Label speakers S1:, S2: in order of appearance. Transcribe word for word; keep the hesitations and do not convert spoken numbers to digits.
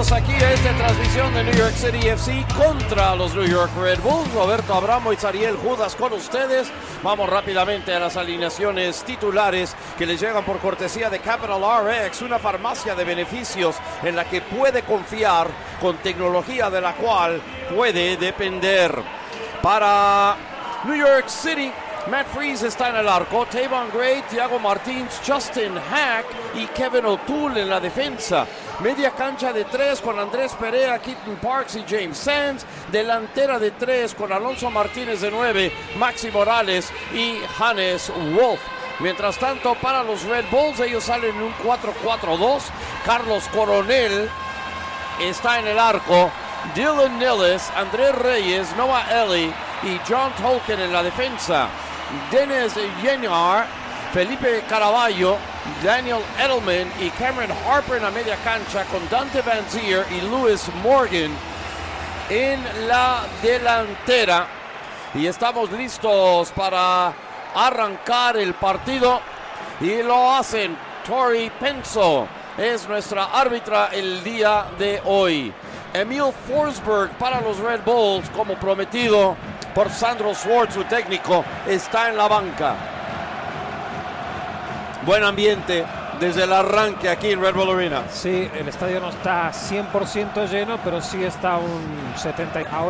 S1: bienvenidos aquí a esta transmisión de New York City F C contra los New York Red Bulls. Roberto Abramo y Ariel Judas con ustedes. Vamos rápidamente a las alineaciones titulares que les llegan por cortesía de Capital R X, una farmacia de beneficios en la que puede confiar con tecnología de la cual puede depender. Para New York City, Matt Freese está en el arco, Tavon Gray, Thiago Martins, Justin Hack y Kevin O'Toole en la defensa. Media cancha de tres con Andrés Perea, Keaton Parks y James Sands. Delantera de tres con Alonso Martínez de nueve, Maxi Morales y Hannes Wolf. Mientras tanto, para los Red Bulls, ellos salen en un cuatro cuatro dos. Carlos Coronel está en el arco, Dylan Nilles, Andrés Reyes, Noah Ellie y John Tolkien en la defensa. Dennis Yenyar, Felipe Caraballo, Daniel Edelman y Cameron Harper en la media cancha con Dante Van Zier y Lewis Morgan en la delantera. Y estamos listos para arrancar el partido y lo hacen. Tori Penso es nuestra árbitra el día de hoy. Emil Forsberg para los Red Bulls, como prometido por Sandro Schwartz, su técnico, está en la banca. Buen ambiente desde el arranque aquí en Red Bull Arena.
S2: Sí, el estadio no está cien por ciento lleno, pero sí está un setenta por ciento.